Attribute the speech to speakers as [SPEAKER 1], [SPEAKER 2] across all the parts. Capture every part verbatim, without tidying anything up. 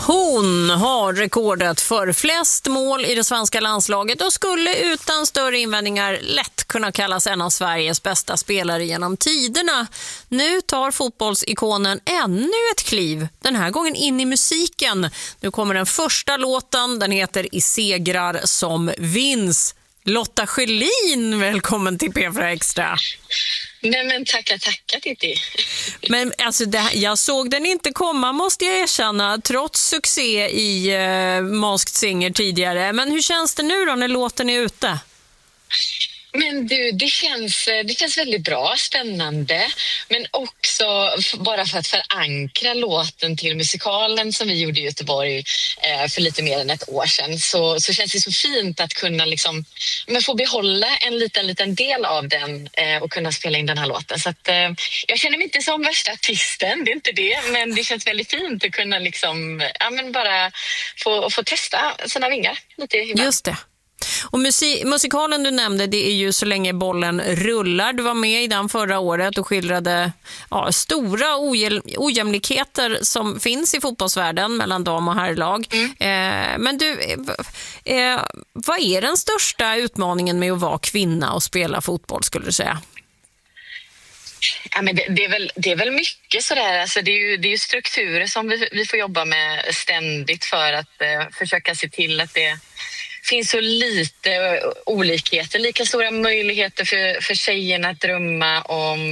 [SPEAKER 1] Hon har rekordet för flest mål i det svenska landslaget och skulle utan större invändningar lätt kunna kallas en av Sveriges bästa spelare genom tiderna. Nu tar fotbollsikonen ännu ett kliv, den här gången in i musiken. Nu kommer den första låten, den heter I segrar som vinns. Lotta Schelin, välkommen till P fyra Extra.
[SPEAKER 2] Nej men tacka, tacka Titti.
[SPEAKER 1] Men alltså det, jag såg den inte komma, måste jag erkänna, trots succé i uh, Masked Singer tidigare. Men hur känns det nu då när låten är ute?
[SPEAKER 2] Men du, det känns, det känns väldigt bra, spännande. Men också bara för att förankra låten till musikalen som vi gjorde i Göteborg eh, för lite mer än ett år sedan. Så, så känns det så fint att kunna liksom, men få behålla en liten, liten del av den eh, och kunna spela in den här låten. Så att, eh, jag känner mig inte som värsta artisten, det är inte det. Men det känns väldigt fint att kunna liksom, ja, men bara få, få testa sina vingar lite ibland.
[SPEAKER 1] Just det. Och musik- musikalen du nämnde, det är ju Så länge bollen rullar. Du var med i den förra året och skildrade ja, stora ojäm- ojämlikheter som finns i fotbollsvärlden mellan dam- och herrlag. Mm. Eh, men du, eh, vad är den största utmaningen med att vara kvinna och spela fotboll, skulle du säga?
[SPEAKER 2] Ja, men det, det, är väl, det är väl mycket sådär, alltså det, är ju, det är ju strukturer som vi, vi får jobba med ständigt för att eh, försöka se till att det finns så lite olikheter, lika stora möjligheter för, för tjejerna att drömma om,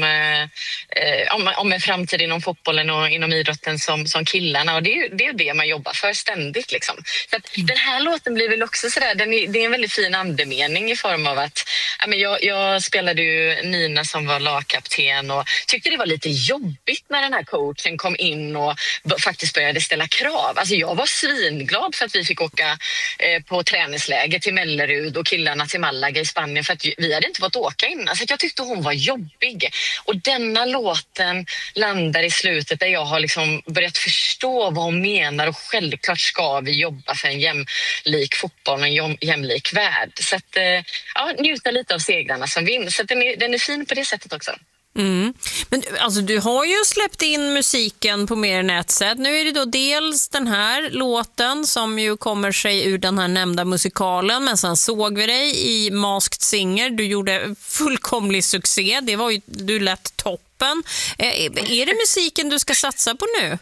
[SPEAKER 2] eh, om, om en framtid inom fotbollen och inom idrotten som, som killarna, och det är ju det, är det man jobbar för ständigt liksom. Så att den här låten blir väl också sådär, den är, det är en väldigt fin andemening i form av att ja, men jag, jag spelade ju Nina som var lagkapten och tyckte det var lite jobbigt när den här coachen kom in och b- faktiskt började ställa krav. Alltså jag var svinglad för att vi fick åka eh, på träning läge till Mellerud och killarna till Malaga i Spanien för att vi hade inte fått åka innan. Så jag tyckte hon var jobbig. Och denna låten landar i slutet där jag har liksom börjat förstå vad hon menar, och självklart ska vi jobba för en jämlik fotboll och en jämlik värld. Så att, ja, njuta lite av segrarna som vinner. Så att den, är, den är fin på det sättet också.
[SPEAKER 1] Mm. Men alltså, du har ju släppt in musiken på mer än ett sätt. Nu är det då dels den här låten som ju kommer sig ur den här nämnda musikalen, men sen såg vi dig i Masked Singer. Du gjorde fullkomlig succé. Det var ju, du lät toppen. Är det musiken du ska satsa på nu?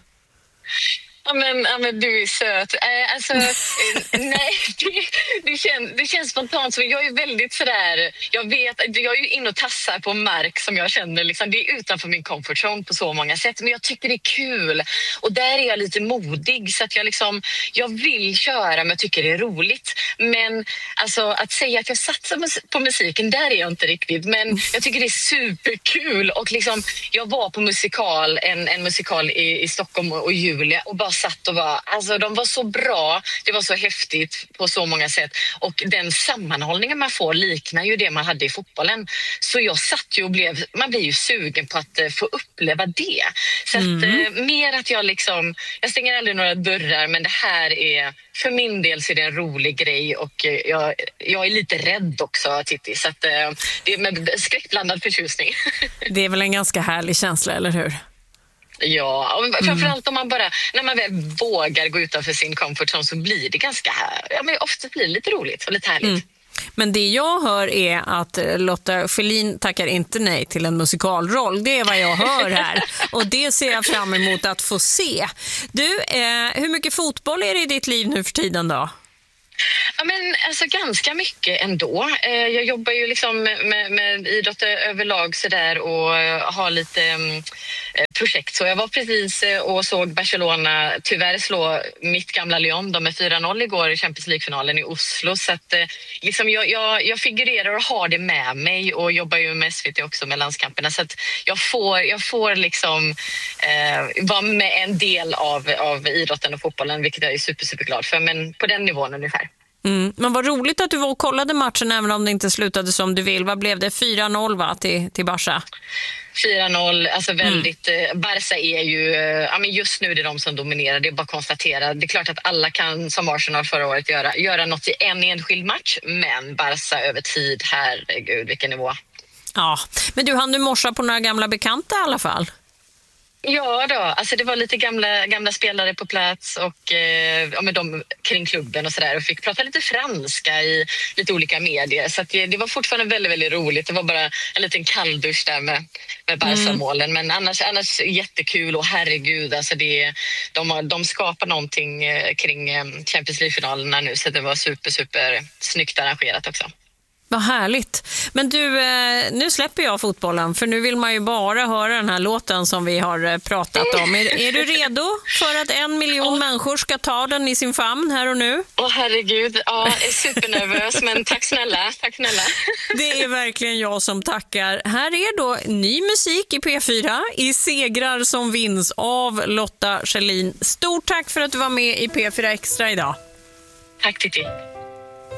[SPEAKER 2] Ja men, ja men du är söt. Äh, alltså, nej, det, det, känns, det känns spontant. Så jag är väldigt sådär, jag vet, jag är ju in och tassar på mark som jag känner, liksom, det är utanför min comfort zone på så många sätt. Men jag tycker det är kul. Och där är jag lite modig, så att jag liksom, jag vill köra men jag tycker det är roligt. Men alltså, att säga att jag satsar på musiken, där är jag inte riktigt. Men jag tycker det är superkul. Och liksom, jag var på musikal, en, en musikal i, i Stockholm och, och Julia, och bara satt och var, alltså de var så bra, det var så häftigt på så många sätt, och den sammanhållningen man får liknar ju det man hade i fotbollen. Så jag satt ju och blev, man blir ju sugen på att uh, få uppleva det. Så mm. att uh, mer att jag liksom, jag stänger aldrig några dörrar, men det här är, för min del så är det en rolig grej, och uh, jag, jag är lite rädd också, Titti, så att uh, det är med skräckblandad förtjusning. Det
[SPEAKER 1] är väl en ganska härlig känsla, eller hur?
[SPEAKER 2] Ja, och framförallt om man bara, när man väl vågar gå utanför sin comfort zone, så blir det ganska, ja men ofta blir det lite roligt och lite härligt. Mm.
[SPEAKER 1] Men det jag hör är att Lotta Schelin tackar inte nej till en musikalroll. Det är vad jag hör här. Och det ser jag fram emot att få se. Du, eh, hur mycket fotboll är det i ditt liv nu för tiden då?
[SPEAKER 2] Ja, men alltså ganska mycket ändå. Jag jobbar ju liksom med, med idrott överlag så där, och har lite um, projekt. Så jag var precis och såg Barcelona tyvärr slå mitt gamla Lyon. De med fyra noll igår i Champions League-finalen i Oslo. Så att liksom jag, jag, jag figurerar och har det med mig, och jobbar ju med S V T också med landskamperna. Så att jag får, jag får liksom eh, vara med en del av, av idrotten och fotbollen, vilket jag är super, super glad för. Men på den nivån ungefär.
[SPEAKER 1] Mm. Men vad roligt att du var och kollade matchen även om det inte slutade som du vill. Vad blev det? fyra noll va, till, till Barca?
[SPEAKER 2] fyra noll, alltså väldigt, mm. Barca är ju, ja men just nu är det de som dominerar, det är bara att konstatera. Det är klart att alla kan, som Arsenal förra året, göra, göra något i en enskild match, men Barca över tid, herregud vilken nivå.
[SPEAKER 1] Ja, men du hann du morsa på några gamla bekanta i alla fall?
[SPEAKER 2] Ja då, alltså det var lite gamla, gamla spelare på plats och eh, ja, med dem kring klubben och sådär och fick prata lite franska i lite olika medier. Så att det, det var fortfarande väldigt, väldigt roligt. Det var bara en liten kalldusch där med, med Barca-målen. Men annars, annars jättekul och herregud, alltså det, de, har, de skapar någonting kring Champions League-finalerna nu så det var super, super snyggt arrangerat också.
[SPEAKER 1] Vad härligt. Men du, nu släpper jag fotbollen för nu vill man ju bara höra den här låten som vi har pratat om. Är, är du redo för att en miljon oh. människor ska ta den i sin famn här och nu?
[SPEAKER 2] Åh oh, herregud, ja, jag är supernervös men tack snälla, tack snälla.
[SPEAKER 1] Det är verkligen jag som tackar. Här är då ny musik i P fyra i Segrar som vinns av Lotta Schelin. Stort tack för att du var med i P fyra Extra idag.
[SPEAKER 2] Tack Titti.